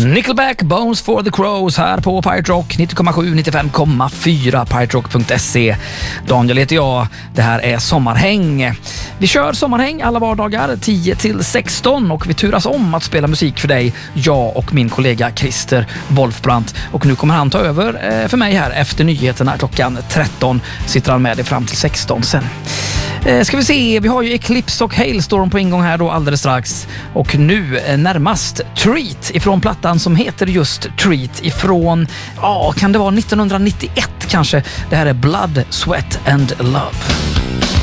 Nickelback, Bones for the Crows här på Pirate Rock 90,7, 95,4 piraterock.se. Daniel heter jag. Det här är sommarhäng. Vi kör sommarhäng alla vardagar 10-16 och vi turas om att spela musik för dig, jag och min kollega Christer Wolfbrandt. Och nu kommer han ta över för mig här efter nyheterna klockan 13. Sitter han med dig fram till 16 sen. Ska vi se, vi har ju Eclipse och Hailstorm på ingång här då alldeles strax. Och nu närmast Treat ifrån plattan som heter just Treat ifrån, kan det vara 1991 kanske. Det här är Blood, Sweat and Love.